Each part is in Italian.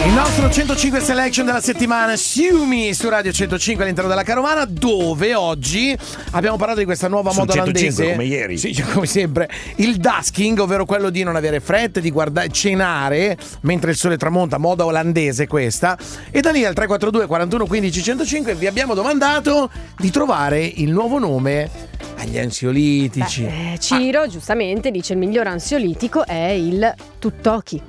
Il nostro 105 selection della settimana, Siumi su Radio 105 all'interno della Carovana, dove oggi abbiamo parlato di questa nuova moda 105, olandese. come ieri. Sì, come sempre. Il dusking, ovvero quello di non avere fretta, di guardare, cenare mentre il sole tramonta, moda olandese questa. E da lì al 342 41 15 105 vi abbiamo domandato di trovare il nuovo nome agli ansiolitici. Ciro giustamente dice il miglior ansiolitico è il Tuttochi.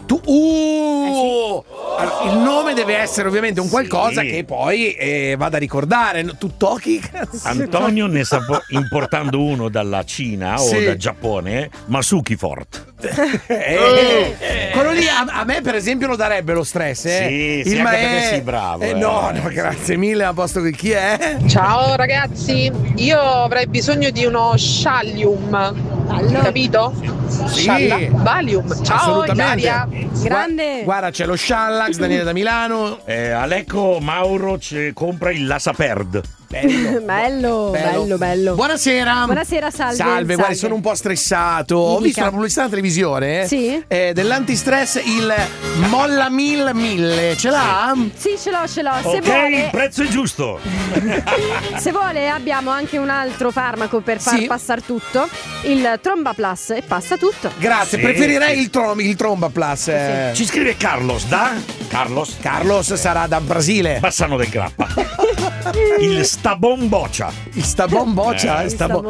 Allora, il nome deve essere ovviamente un qualcosa che poi vada a ricordare. Tuttochi? Antonio ne sta importando uno dalla Cina o dal Giappone, Masuki Fort. Quello lì a me per esempio lo darebbe lo stress, Sì, anche perché sei bravo. No, grazie mille, a posto che chi è? Ciao ragazzi, io avrei bisogno di uno Shallium, capito? Sì. Valium. Ciao Assolutamente. Ilaria. Grande. Guarda, c'è lo Shallax, Daniele da Milano. Alecco Mauro compra il Lasaperd. Bello. Buonasera. Buonasera, salve. Guardi, sono un po' stressato. Ho visto una pubblicità in televisione dell'antistress, il Molla 1000. Ce l'ha? Sì, ce l'ho. Se Ok, vuole, il prezzo è giusto. se vuole abbiamo anche un altro farmaco per far passare tutto, il Tromba Plus, e passa tutto. Grazie, preferirei il Tromba Plus. Ci scrive Carlos da Carlos sarà da Brasile. Bassano del Grappa. Il Stabon Boccia. Il Stabon Boccia?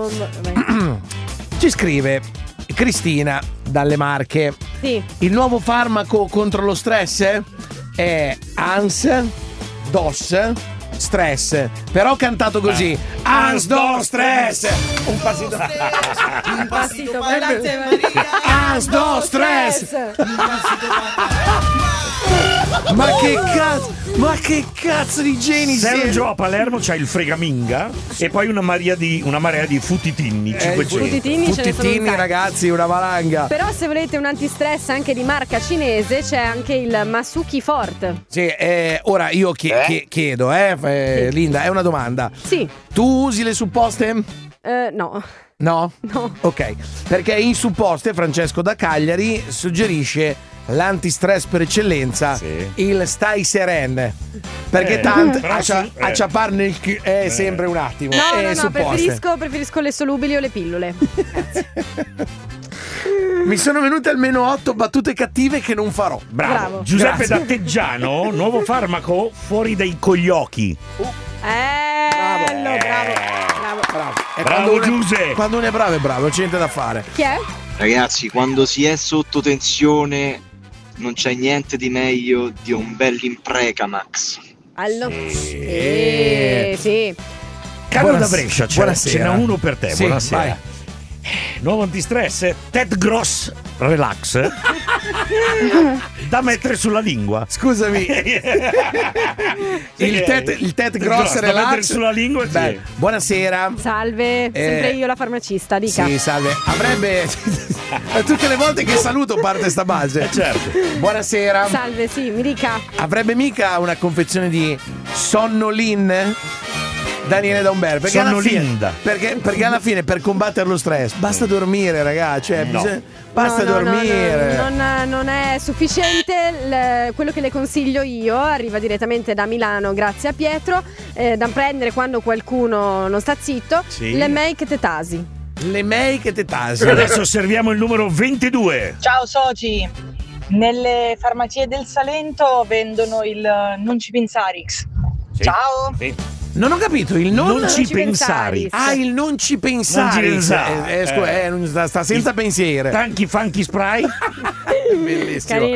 Ci scrive Cristina dalle Marche. Sì. Il nuovo farmaco contro lo stress è Ans Dos Stress, però cantato così: Ans Dos Stress. Un passito Ans Dos Stress. Ma che cazzo di geni Sergio a Palermo c'ha il Fregaminga e poi una marea di Futitinni 500. Futitinni, ragazzi, una valanga. Però se volete un antistress anche di marca cinese c'è anche il Masuki Fort. Sì, ora io chiedo, Linda, è una domanda. Sì. Tu usi le supposte? No. No? Ok, perché in supposte Francesco da Cagliari suggerisce l'antistress per eccellenza, il Stai Seren, perché tanto acciapparne è sempre un attimo. No, preferisco le solubili o le pillole. Mi sono venute almeno 8 battute cattive che non farò. Bravo. Giuseppe da Teggiano, nuovo farmaco fuori dai cogliocchi. Bravo Giuseppe. Quando uno è bravo, non c'è niente da fare. Chi è? Ragazzi, quando si è sotto tensione non c'è niente di meglio di un bel Imprecamax. Sì. Carlo da Brescia, ce n'è uno per te. Sì, buonasera. vai. Nuovo antistress Ted Gross Relax da mettere sulla lingua. Scusami. il Ted Gross da Relax mettere sulla lingua. Sì. Buonasera. Salve, sempre io la farmacista, dica. Sì, salve. Avrebbe tutte le volte che saluto parte sta base. Certo. Buonasera. Salve, sì, mi dica. Avrebbe mica una confezione di Sonnolin? Daniele da Umberto, perché alla fine per combattere lo stress basta dormire, ragazzi, basta dormire. Non è sufficiente. Quello che le consiglio io arriva direttamente da Milano grazie a Pietro, da prendere quando qualcuno non sta zitto. Le Make Tetasi. Adesso osserviamo il numero 22. Ciao soci, nelle farmacie del Salento vendono il Non ci pensarix. Ciao. Non ho capito, il non ci pensari. Il non ci pensari. Sta senza pensiero. Tanchi funky spray. Bellissimo.